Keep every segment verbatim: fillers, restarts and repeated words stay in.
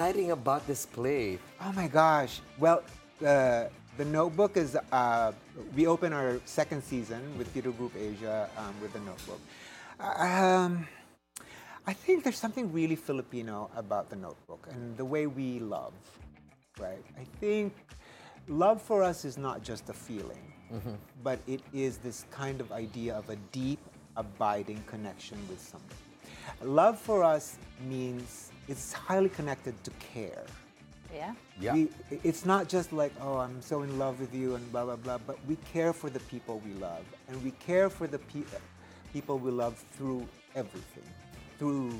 exciting about this play? Oh my gosh. Well, uh, The Notebook is, uh, we open our second season with Theatre Group Asia um, with The Notebook. Um, I think there's something really Filipino about The Notebook and the way we love, right? I think love for us is not just a feeling, mm-hmm. but it is this kind of idea of a deep, abiding connection with somebody. Love for us means it's highly connected to care. Yeah. Yeah. We, it's not just like, oh, I'm so in love with you and blah, blah, blah, but we care for the people we love. And we care for the pe people we love through everything, through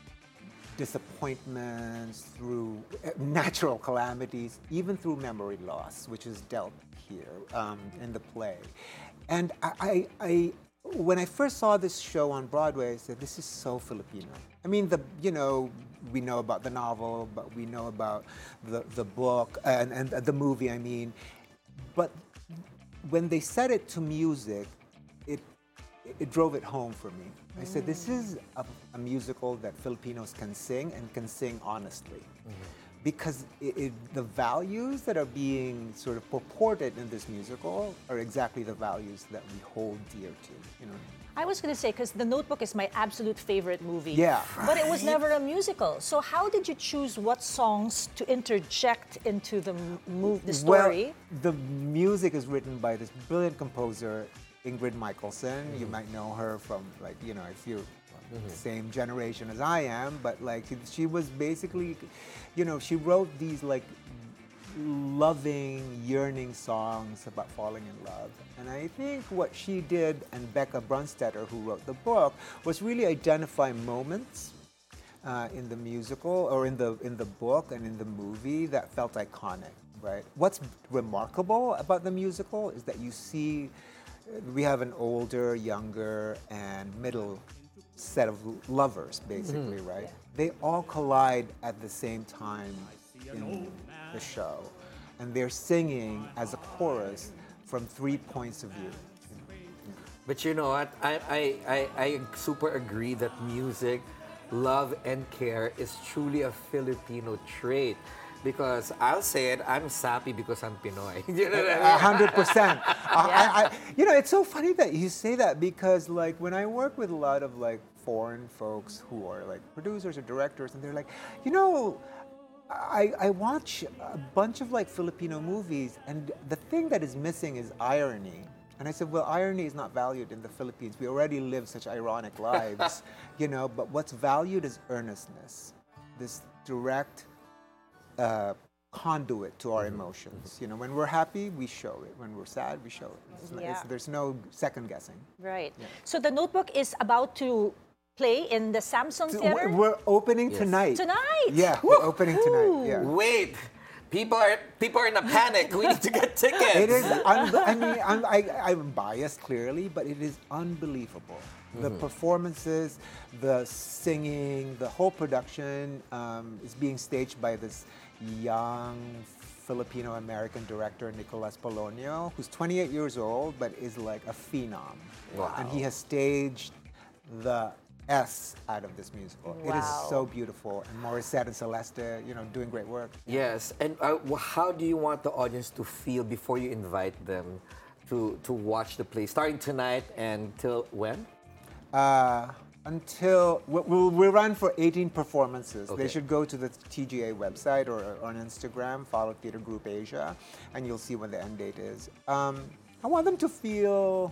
disappointments, through natural calamities, even through memory loss, which is dealt here um, in the play. And I, I, I, when I first saw this show on Broadway, I said, this is so Filipino. I mean, the you know, we know about the novel, but we know about the, the book, and, and the movie, I mean. But when they set it to music, it, it drove it home for me. I said, this is a, a musical that Filipinos can sing and can sing honestly. Mm-hmm. Because it, it, the values that are being sort of purported in this musical are exactly the values that we hold dear to, you know. I was going to say, because The Notebook is my absolute favorite movie. Yeah. But it was never a musical. So how did you choose what songs to interject into the move, the story? Well, the music is written by this brilliant composer, Ingrid Michaelson. Mm-hmm. You might know her from, like, you know, if you're mm-hmm. the same generation as I am, but like she was basically, you know, she wrote these like loving, yearning songs about falling in love. And I think what she did, and Becca Brunstetter, who wrote the book, was really identify moments uh, in the musical or in the in the book and in the movie that felt iconic, right? What's remarkable about the musical is that you see we have an older, younger, and middle set of lovers, basically, mm-hmm. right? Yeah. They all collide at the same time in the show, and they're singing as a chorus from three points of view. But you know what? I, I, I, I super agree that music, love, and care is truly a Filipino trait. Because I'll say it, I'm sappy because I'm Pinoy. You know what I mean? A hundred percent. You know, it's so funny that you say that because, like, when I work with a lot of like foreign folks who are like producers or directors, and they're like, you know, I I watch a bunch of like Filipino movies, and the thing that is missing is irony. And I said, well, irony is not valued in the Philippines. We already live such ironic lives, you know. But what's valued is earnestness, this direct. Uh, conduit to our emotions. You know, when we're happy, we show it. When we're sad, we show it. It's, yeah. it's, there's no second guessing. Right. Yeah. So The Notebook is about to play in the Samsung Theater? We're opening yes. tonight. Tonight? Yeah, we're opening tonight. Yeah. Wait. People are people are in a panic. We need to get tickets. It is. Un- I mean, I'm, I, I'm biased clearly, but it is unbelievable. Mm-hmm. The performances, the singing, the whole production um, is being staged by this young Filipino-American director, Nicolas Polonio, who's twenty-eight years old, but is like a phenom. Wow. And he has staged the S out of this musical. Wow. It is so beautiful. And Morissette and Celeste, you know, doing great work. Yes. And uh, how do you want the audience to feel before you invite them to, to watch the play? Starting tonight and till when? Uh, until, we'll, we'll run for eighteen performances. Okay. They should go to the T G A website or on Instagram, follow Theatre Group Asia, and you'll see when the end date is. Um, I want them to feel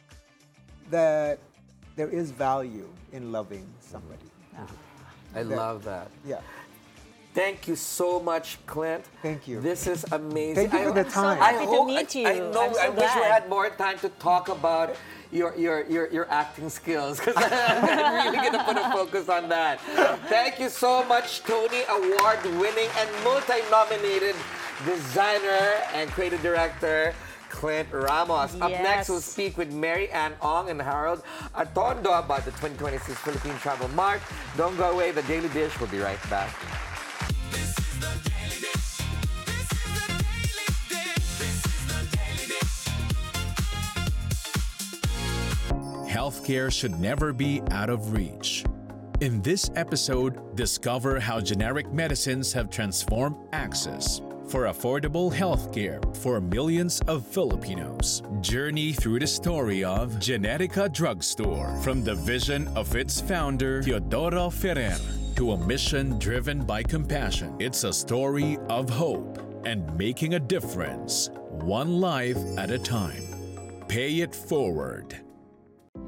that there is value in loving somebody. I That- love that. Yeah. Thank you so much, Clint. Thank you. This is amazing. Thank you for I, the time. I happy to hope, meet I, you. I know. I'm so I wish we glad. had more time to talk about your your your, your acting skills because I'm really gonna put a focus on that. Thank you so much, Tony Award-winning and multi-nominated designer and creative director Clint Ramos. Up Yes. next, we'll speak with Mary Ann Ong and Harold Atondo about the twenty twenty-six Philippine Travel Mart. Don't go away. The Daily Dish will be right back. Healthcare should never be out of reach. In this episode, discover how generic medicines have transformed access for affordable healthcare for millions of Filipinos. Journey through the story of Genetica Drugstore, from the vision of its founder, Teodoro Ferrer, to a mission driven by compassion. It's a story of hope and making a difference, one life at a time. Pay it forward.